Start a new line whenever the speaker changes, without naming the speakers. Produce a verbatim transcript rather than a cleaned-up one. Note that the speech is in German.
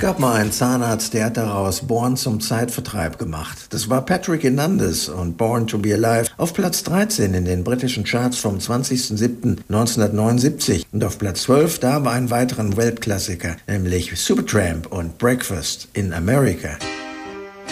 gab mal einen Zahnarzt, der hat daraus Born zum Zeitvertreib gemacht. Das war Patrick Hernandez und Born to be Alive auf Platz dreizehn in den britischen Charts vom zwanzigsten siebten neunzehnhundertneunundsiebzig. Und auf Platz zwölf, da war ein weiterer Weltklassiker, nämlich Supertramp und Breakfast in America.